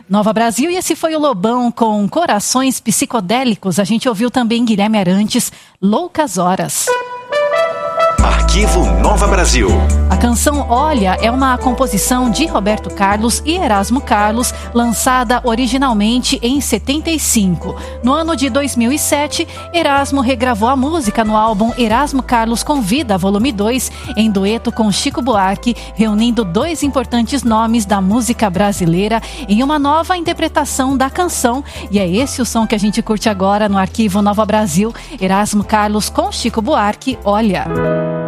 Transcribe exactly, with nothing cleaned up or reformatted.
Nova Brasil, e esse foi o Lobão com Corações Psicodélicos. A gente ouviu também Guilherme Arantes, Loucas Horas. Arquivo Nova Brasil. A canção Olha é uma composição de Roberto Carlos e Erasmo Carlos, lançada originalmente em setenta e cinco. No ano de dois mil e sete, Erasmo regravou a música no álbum Erasmo Carlos Convida, volume dois, em dueto com Chico Buarque, reunindo dois importantes nomes da música brasileira em uma nova interpretação da canção. E é esse o som que a gente curte agora no Arquivo Nova Brasil. Erasmo Carlos com Chico Buarque, Olha.